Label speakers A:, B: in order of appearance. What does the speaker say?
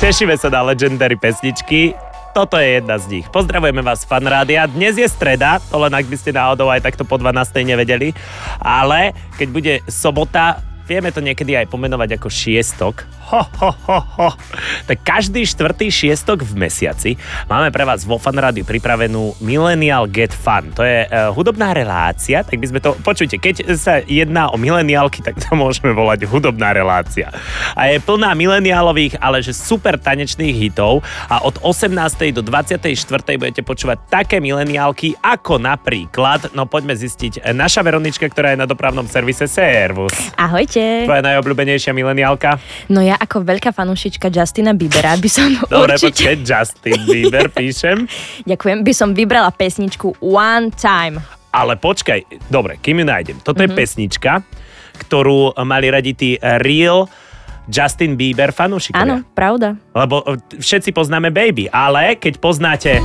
A: Tešíme sa na legendary pesničky. Toto je jedna z nich. Pozdravujeme vás z Fanrádia. Dnes je streda, to len ak by ste náhodou aj takto po 12. nevedeli. Ale keď bude sobota, vieme to niekedy aj pomenovať ako šiestok. Tak každý štvrtý šiestok v mesiaci máme pre vás vo Fanrádiu pripravenú Millennial Get Fun. To je hudobná relácia, tak by sme to... Počujte, keď sa jedná o mileniálky, tak to môžeme volať hudobná relácia. A je plná mileniálových, ale že super tanečných hitov a od 18. do 24. budete počúvať také mileniálky, ako napríklad, no poďme zistiť, naša Veronička, ktorá je na dopravnom servise. Servus.
B: Ahojte.
A: Tvoja najobľúbenejšia mileniálka?
B: No ja ako veľká fanúšička Justina Biebera by som
A: Dobre,
B: určite...
A: počkej, Justin Bieber, píšem.
B: Ďakujem, by som vybrala pesničku One Time.
A: Ale počkaj, dobre, kým ju nájdem. Toto je pesnička, ktorú mali radi tí real Justin Bieber fanúšikovia.
B: Áno, pravda.
A: Lebo všetci poznáme Baby, ale keď poznáte